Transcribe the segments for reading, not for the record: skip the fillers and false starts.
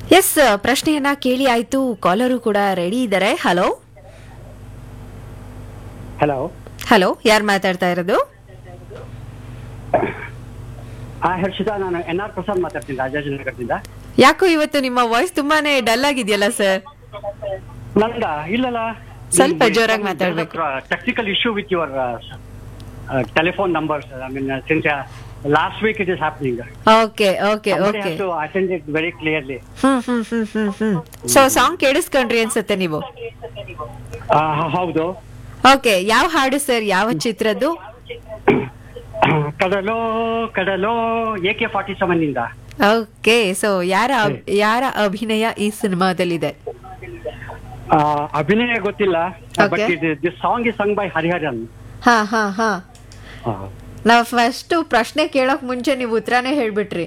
S, ಪ್ರಶ್ನೆಯನ್ನ ಕೇಳಿ ಆಯ್ತು. ಕಾಲರು ಕೂಡ ರೆಡಿ ಇದ್ದಾರೆ. ಹಲೋ ಹಲೋ ಹಲೋ, ಯಾರು ಮಾತಾಡ್ತಾ ಇರೋದು? ಹರ್ಷಿತಾ, ನಾನು NR ಪ್ರಸಾದ್ ಮಾತಾಡ್ತೀನಿ ರಾಜಾಜಿನಗರದಿಂದ. ಯಾಕೋ ಇವತ್ತು ನಿಮ್ಮ ವಾಯ್ಸ್ ತುಂಬಾನೇ ಡಲ್ ಆಗಿದೆಯಲ್ಲ ಸರ್? ನಂದ ಇಲ್ಲಲ್ಲ, ಸ್ವಲ್ಪ ಜೋರಾಗಿ ಮಾತಾಡ್ಬೇಕು. Technical issue with your telephone numbers. I mean since last week it is happening. Okay okay okay. To attend it very clearly. So song ಕೇಳಿಸ್ಕೊಂಡ್ರಿ ಅನ್ಸುತ್ತೆ ನೀವು? ಹೌದು. ಓಕೆ, ಯಾವ ಹಾಡು ಸರ್? ಯಾವ ಚಿತ್ರದ್ದು? ಕಡಲೋ ಕಡಲೋ AK-47 ಇಂದ. ಓಕೆ, ಸೊ ಯಾರ ಅಭಿನಯ ಈ ಸಿನಿಮಾದಲ್ಲಿದೆ? ಅಭಿನಯ ಗೊತ್ತಿಲ್ಲ, but Okay. This song is sung by Hariharan. ಹಾ ಹಾ ಹಾ. ನಾವ್ ಫಸ್ಟ್ ಪ್ರಶ್ನೆ ಕೇಳೋಕ್ ಮುಂಚೆ ನೀವು ಉತ್ತರನೇ ಹೇಳ್ಬಿಟ್ರಿ.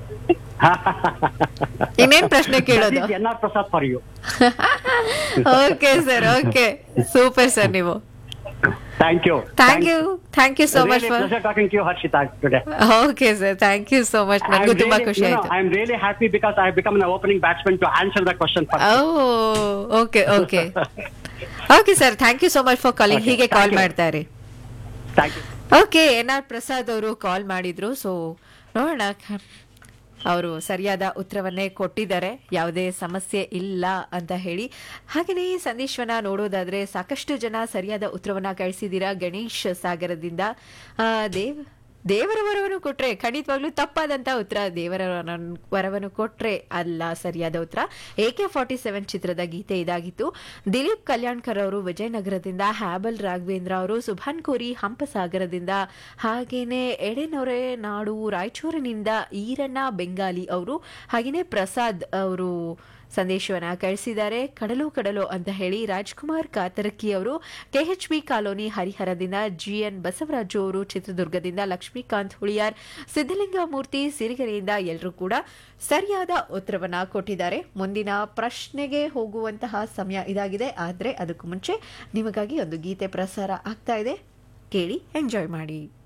ಇನ್ನೇನ್ ಪ್ರಶ್ನೆ ಕೇಳೋದು? NR Prasad for you. Okay sir, okay, super sir ನೀವು. Thank you. Thank you so much Really for. pleasure talking to you, Harshita, today. Okay sir, thank you so much. ನನಗೂ ತುಂಬಾ ಖುಷಿ ಆಯ್ತು. I'm really happy because I've become an opening batsman to answer the question first. Okay okay okay sir, thank you so much for calling. Okay, ಹೀಗೆ thank call you. ಮಾಡ್ತಾರೆ. Thank you. Okay, NR Prasad ಅವರು ಕಾಲ್ ಮಾಡಿದ್ರು. So ನೋಡೋಣ, ಅವರು ಸರಿಯಾದ ಉತ್ತರವನ್ನೇ ಕೊಟ್ಟಿದ್ದಾರೆ, ಯಾವುದೇ ಸಮಸ್ಯೆ ಇಲ್ಲ ಅಂತ ಹೇಳಿ. ಹಾಗೆಯೇ ಈ ಸಂದೇಶವನ್ನ ನೋಡೋದಾದ್ರೆ ಸಾಕಷ್ಟು ಜನ ಸರಿಯಾದ ಉತ್ತರವನ್ನ ಕಳಿಸಿದ್ದೀರಾ. ಗಣೇಶ್ ಸಾಗರದಿಂದ ದೇವರ ವರವನ್ನು ಕೊಟ್ರೆ ಖಂಡಿತವಾಗ್ಲೂ ತಪ್ಪಾದಂತ ಉತ್ತರ. ದೇವರ ವರವನ್ನು ಕೊಟ್ರೆ ಅಲ್ಲ ಸರಿಯಾದ ಉತ್ತರ. AK-47 ಚಿತ್ರದ ಗೀತೆ ಇದಾಗಿತ್ತು. ದಿಲೀಪ್ ಕಲ್ಯಾಣ್ಕರ್ ಅವರು ವಿಜಯನಗರದಿಂದ, ಹ್ಯಾಬಲ್ ರಾಘವೇಂದ್ರ ಅವರು ಸುಭಾನ್ ಕೋರಿ ಹಂಪಸಾಗರದಿಂದ, ಹಾಗೇನೆ ಎಡೆನೊರೆ ನಾಡು ರಾಯಚೂರಿನಿಂದ ಈರಣ್ಣ ಬೆಂಗಾಲಿ ಅವರು, ಹಾಗೇನೆ ಪ್ರಸಾದ್ ಅವರು ಸಂದೇಶವನ್ನ ಕಳಿಸಿದ್ದಾರೆ. ಕಡಲು ಕಡಲು ಅಂತ ಹೇಳಿ ರಾಜ್ಕುಮಾರ್ ಕಾತರಕಿ ಅವರು KHB ಕಾಲೋನಿ ಹರಿಹರದಿಂದ, GN ಬಸವರಾಜು ಅವರು ಚಿತ್ರದುರ್ಗದಿಂದ, ಲಕ್ಷ್ಮೀಕಾಂತ್ ಹುಳಿಯಾರ್ ಸಿದ್ದಲಿಂಗಮೂರ್ತಿ ಸಿರಿಗೆರೆಯಿಂದ ಎಲ್ಲರೂ ಕೂಡ ಸರಿಯಾದ ಉತ್ತರವನ್ನ ಕೊಟ್ಟಿದ್ದಾರೆ. ಮುಂದಿನ ಪ್ರಶ್ನೆಗೆ ಹೋಗುವಂತಹ ಸಮಯ ಇದಾಗಿದೆ. ಆದರೆ ಅದಕ್ಕೂ ಮುಂಚೆ ನಿಮಗಾಗಿ ಒಂದು ಗೀತೆ ಪ್ರಸಾರ ಆಗ್ತಾ ಇದೆ, ಕೇಳಿ ಎಂಜಾಯ್ ಮಾಡಿ.